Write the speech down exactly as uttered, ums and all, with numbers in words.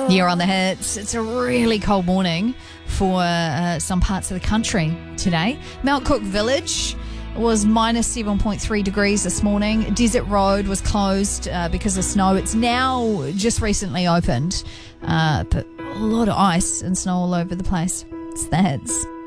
You're on the hits. It's a really cold morning for uh, some parts of the country today. Mount Cook Village was minus seven point three degrees this morning. Desert Road was closed uh, because of snow. It's now just recently opened, uh, but a lot of ice and snow all over the place. It's the hits.